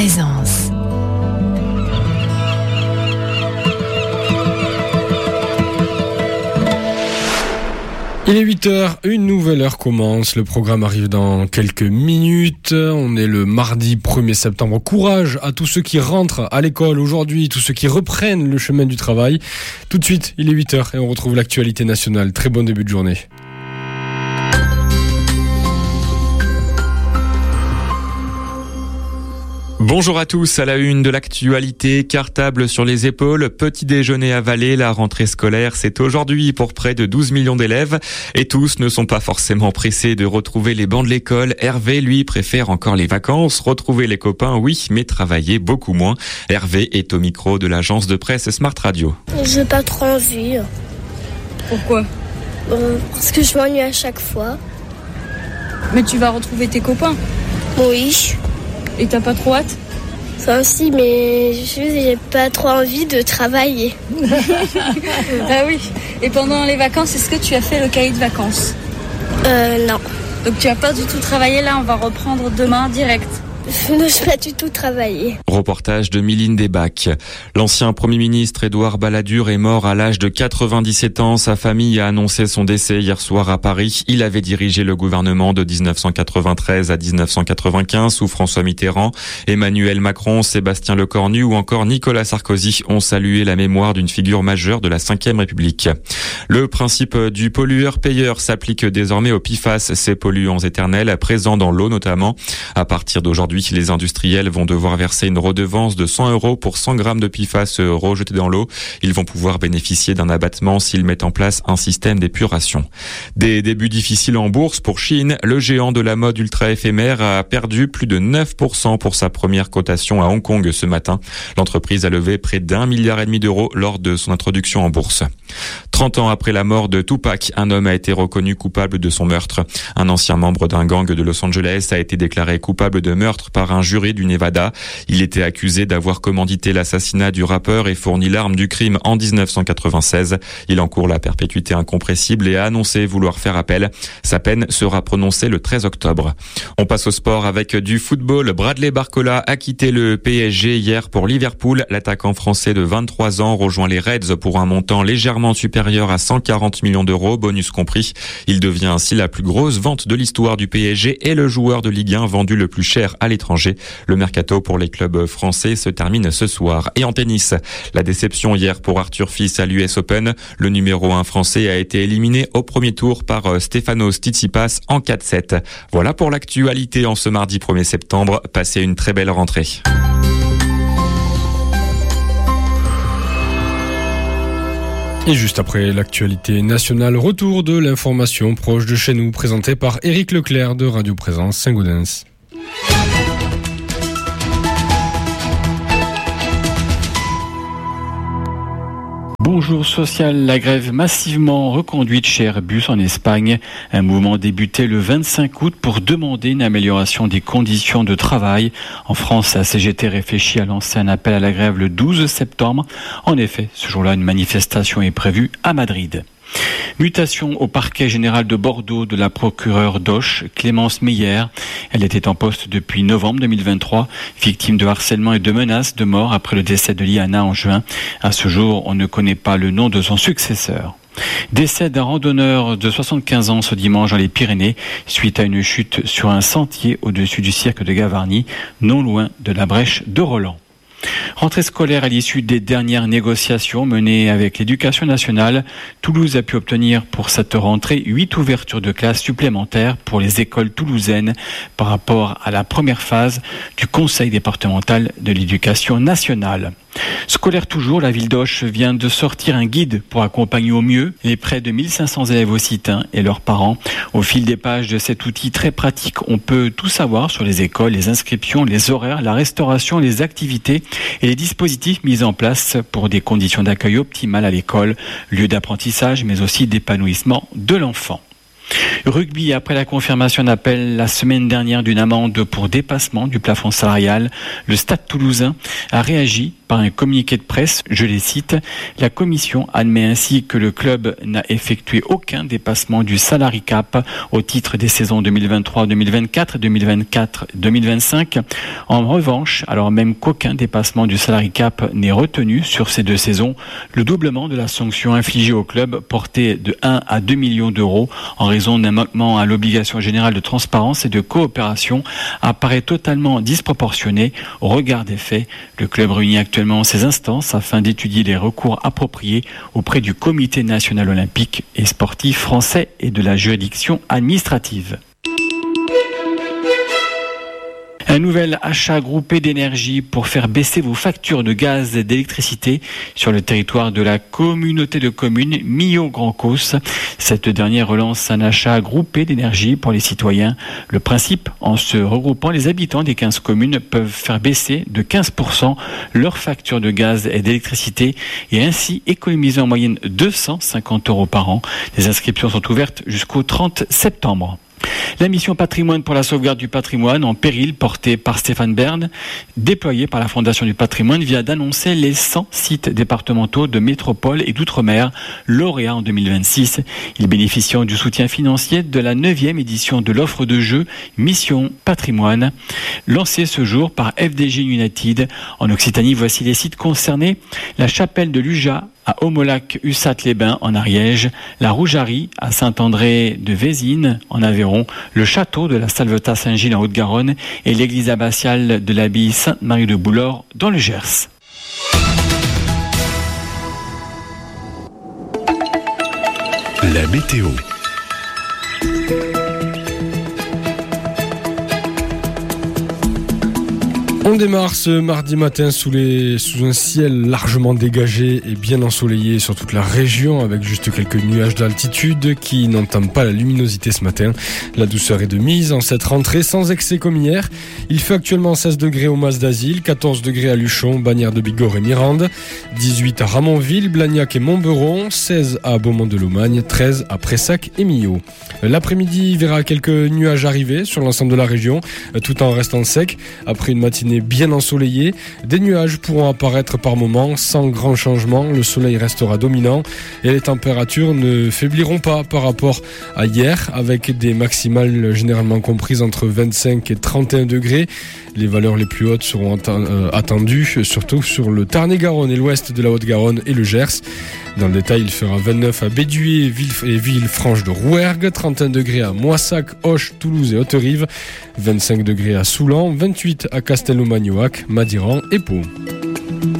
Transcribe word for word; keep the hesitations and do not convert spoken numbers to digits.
Présence. Il est huit heures, une nouvelle heure commence, le programme arrive dans quelques minutes, on est le mardi premier septembre, courage à tous ceux qui rentrent à l'école aujourd'hui, tous ceux qui reprennent le chemin du travail. Tout de suite, il est huit heures et on retrouve l'actualité nationale, très bon début de journée. Bonjour à tous, à la une de l'actualité, cartable sur les épaules, petit déjeuner avalé, la rentrée scolaire, c'est aujourd'hui pour près de douze millions d'élèves et tous ne sont pas forcément pressés de retrouver les bancs de l'école. Hervé, lui, préfère encore les vacances, retrouver les copains, oui, mais travailler beaucoup moins. Hervé est au micro de l'agence de presse Smart Radio. J'ai pas trop envie. Pourquoi ? Bon, parce que je m'ennuie à chaque fois. Mais tu vas retrouver tes copains ? Oui. Et t'as pas trop hâte ? Ça aussi, mais je j'ai pas trop envie de travailler. Ah oui. Et pendant les vacances, est-ce que tu as fait le cahier de vacances ? Euh, non. Donc tu as pas du tout travaillé là, on va reprendre demain direct. Je n'ai pas du tout travaillé. Reportage de Mylène Desbacs. L'ancien Premier ministre Édouard Balladur est mort à l'âge de quatre-vingt-dix-sept ans. Sa famille a annoncé son décès hier soir à Paris. Il avait dirigé le gouvernement de dix-neuf cent quatre-vingt-treize à dix-neuf cent quatre-vingt-quinze sous François Mitterrand. Emmanuel Macron, Sébastien Lecornu ou encore Nicolas Sarkozy ont salué la mémoire d'une figure majeure de la cinquième République. Le principe du pollueur-payeur s'applique désormais aux P F A S, ces polluants éternels présents dans l'eau notamment. À partir d'aujourd'hui, les industriels vont devoir verser une redevance de cent euros pour cent grammes de P F A S rejetés dans l'eau. Ils vont pouvoir bénéficier d'un abattement s'ils mettent en place un système d'épuration. Des débuts difficiles en bourse pour Shein. Le géant de la mode ultra éphémère a perdu plus de neuf pour cent pour sa première cotation à Hong Kong ce matin. L'entreprise a levé près d'un milliard et demi d'euros lors de son introduction en bourse. trente ans après la mort de Tupac, un homme a été reconnu coupable de son meurtre. Un ancien membre d'un gang de Los Angeles a été déclaré coupable de meurtre par un jury du Nevada. Il était accusé d'avoir commandité l'assassinat du rappeur et fourni l'arme du crime en dix-neuf cent quatre-vingt-seize. Il encourt la perpétuité incompressible et a annoncé vouloir faire appel. Sa peine sera prononcée le treize octobre. On passe au sport avec du football. Bradley Barcola a quitté le P S G hier pour Liverpool. L'attaquant français de vingt-trois ans rejoint les Reds pour un montant légèrement supérieur à cent quarante millions d'euros, bonus compris. Il devient ainsi la plus grosse vente de l'histoire du P S G et le joueur de Ligue un vendu le plus cher à l'étranger. Le mercato pour les clubs français se termine ce soir. Et en tennis, la déception hier pour Arthur Fils à l'U S Open. Le numéro un français a été éliminé au premier tour par Stefanos Tsitsipas en quatre sept. Voilà pour l'actualité en ce mardi premier septembre. Passez une très belle rentrée. Et juste après l'actualité nationale, retour de l'information proche de chez nous, présentée par Éric Leclerc de Radio Présence Saint-Gaudens. Bonjour social, la grève massivement reconduite chez Airbus en Espagne. Un mouvement débuté le vingt-cinq août pour demander une amélioration des conditions de travail. En France, la C G T réfléchit à lancer un appel à la grève le douze septembre. En effet, ce jour-là, une manifestation est prévue à Madrid. Mutation au parquet général de Bordeaux de la procureure d'Auch, Clémence Meyer. Elle était en poste depuis novembre deux mille vingt-trois, victime de harcèlement et de menaces de mort après le décès de Liana en juin. À ce jour, on ne connaît pas le nom de son successeur. Décès d'un randonneur de soixante-quinze ans ce dimanche dans les Pyrénées, suite à une chute sur un sentier au-dessus du cirque de Gavarnie, non loin de la brèche de Roland. Rentrée scolaire à l'issue des dernières négociations menées avec l'Éducation nationale. Toulouse a pu obtenir pour cette rentrée huit ouvertures de classes supplémentaires pour les écoles toulousaines par rapport à la première phase du Conseil départemental de l'Éducation nationale. Scolaire toujours, la ville d'Auch vient de sortir un guide pour accompagner au mieux les près de mille cinq cents élèves occitans et leurs parents. Au fil des pages de cet outil très pratique, on peut tout savoir sur les écoles, les inscriptions, les horaires, la restauration, les activités et les dispositifs mis en place pour des conditions d'accueil optimales à l'école, lieu d'apprentissage mais aussi d'épanouissement de l'enfant. Rugby, après la confirmation d'appel la semaine dernière d'une amende pour dépassement du plafond salarial, le Stade toulousain a réagi par un communiqué de presse, je les cite. La commission admet ainsi que le club n'a effectué aucun dépassement du salary cap au titre des saisons deux mille vingt-trois deux mille vingt-quatre et deux mille vingt-quatre deux mille vingt-cinq. En revanche, alors même qu'aucun dépassement du salary cap n'est retenu sur ces deux saisons, le doublement de la sanction infligée au club, portée de un à deux millions d'euros en raison d'un manquement à l'obligation générale de transparence et de coopération, apparaît totalement disproportionné au regard des faits. Le club réunit actuellement ces instances afin d'étudier les recours appropriés auprès du Comité national olympique et sportif français et de la juridiction administrative. Un nouvel achat groupé d'énergie pour faire baisser vos factures de gaz et d'électricité sur le territoire de la communauté de communes Millau-Grand Causse. Cette dernière relance un achat groupé d'énergie pour les citoyens. Le principe, en se regroupant, les habitants des quinze communes peuvent faire baisser de quinze pour cent leurs factures de gaz et d'électricité et ainsi économiser en moyenne deux cent cinquante euros par an. Les inscriptions sont ouvertes jusqu'au trente septembre. La mission patrimoine pour la sauvegarde du patrimoine en péril, portée par Stéphane Bern, déployée par la Fondation du patrimoine, vient d'annoncer les cent sites départementaux de métropole et d'outre-mer lauréats en deux mille vingt-six. Ils bénéficient du soutien financier de la neuvième édition de l'offre de jeu Mission Patrimoine, lancée ce jour par F D G United. En Occitanie, voici les sites concernés: la chapelle de Luja à Aumolac-Ussat-les-Bains en Ariège, la Rougerie à Saint-André de Vézines en Aveyron, le château de la Salvetat-Saint-Gilles en Haute-Garonne et l'église abbatiale de l'abbaye Sainte-Marie de Boulor dans le Gers. La météo. On démarre ce mardi matin sous, les, sous un ciel largement dégagé et bien ensoleillé sur toute la région, avec juste quelques nuages d'altitude qui n'entament pas la luminosité ce matin. La douceur est de mise en cette rentrée sans excès comme hier. Il fait actuellement seize degrés au Mas d'Asile, quatorze degrés à Luchon, Bagnères de Bigorre et Mirande, dix-huit à Ramonville, Blagnac et Montberon, seize à Beaumont-de-Lomagne, treize à Pressac et Millau. L'après-midi verra quelques nuages arriver sur l'ensemble de la région, tout en restant sec. Après une matinée bien ensoleillée, des nuages pourront apparaître par moments sans grand changement. Le soleil restera dominant et les températures ne faibliront pas par rapport à hier, avec des maximales généralement comprises entre vingt-cinq et trente et un degrés. Les valeurs les plus hautes seront attendues, surtout sur le Tarn-et-Garonne et l'ouest de la Haute-Garonne et le Gers. Dans le détail, il fera vingt-neuf à Béduit et Villefranche de Rouergue, trente et un degrés à Moissac, Auch, Toulouse et Haute-Rive, vingt-cinq degrés à Soulan, vingt-huit à Castelnau-Magnoac, Madiran et Pau.